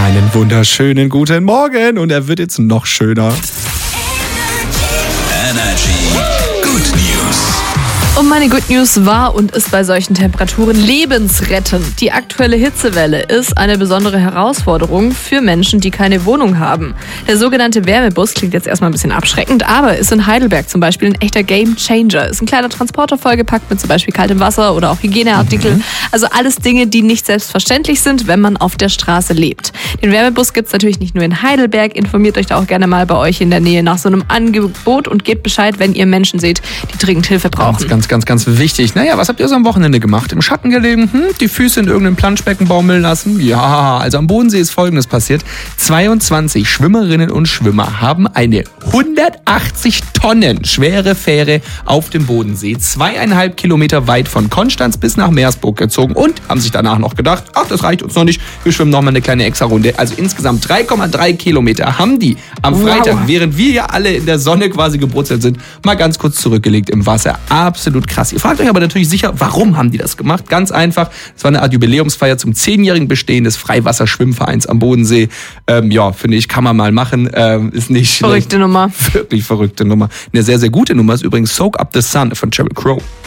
Einen wunderschönen guten Morgen und er wird jetzt noch schöner. Energy Good News. Und meine Good News war und ist bei solchen Temperaturen lebensrettend. Die aktuelle Hitzewelle ist eine besondere Herausforderung für Menschen, die keine Wohnung haben. Der sogenannte Wärmebus klingt jetzt erstmal ein bisschen abschreckend, aber ist in Heidelberg zum Beispiel ein echter Gamechanger. Ist ein kleiner Transporter vollgepackt mit zum Beispiel kaltem Wasser oder auch Hygieneartikel. Also alles Dinge, die nicht selbstverständlich sind, wenn man auf der Straße lebt. Den Wärmebus gibt es natürlich nicht nur in Heidelberg. Informiert euch da auch gerne mal bei euch in der Nähe nach so einem Angebot und gebt Bescheid, wenn ihr Menschen seht, die dringend Hilfe brauchen. Ganz wichtig. Naja, was habt ihr so am Wochenende gemacht? Im Schatten gelegen? Die Füße in irgendeinem Planschbecken baumeln lassen? Ja, also am Bodensee ist Folgendes passiert. 22 Schwimmerinnen und Schwimmer haben eine 180 Tonnen schwere Fähre auf dem Bodensee 2,5 Kilometer weit von Konstanz bis nach Meersburg gezogen und haben sich danach noch gedacht, ach, das reicht uns noch nicht, wir schwimmen noch mal eine kleine Extra-Runde. Also insgesamt 3,3 Kilometer haben die am Freitag, während wir ja alle in der Sonne quasi gebrutzelt sind, mal ganz kurz zurückgelegt im Wasser. Absolut krass. Ihr fragt euch aber natürlich sicher, warum haben die das gemacht? Ganz einfach, es war eine Art Jubiläumsfeier zum 10-jährigen Bestehen des Freiwasserschwimmvereins am Bodensee. Finde ich, kann man mal machen. Ist nicht verrückte schlecht. Nummer. Wirklich verrückte Nummer. Eine sehr, sehr gute Nummer ist übrigens Soak Up the Sun von Sheryl Crow.